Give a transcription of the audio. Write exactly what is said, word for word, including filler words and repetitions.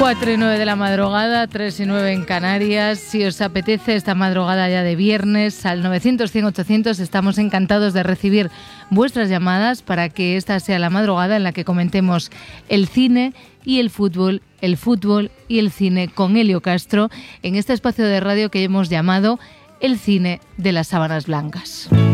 cuatro y nueve de la madrugada, tres y nueve en Canarias. Si os apetece esta madrugada ya de viernes, al novecientos, cien, ochocientos, estamos encantados de recibir vuestras llamadas para que esta sea la madrugada en la que comentemos el cine y el fútbol, el fútbol y el cine con Elio Castro, en este espacio de radio que hemos llamado El Cine de las Sábanas Blancas.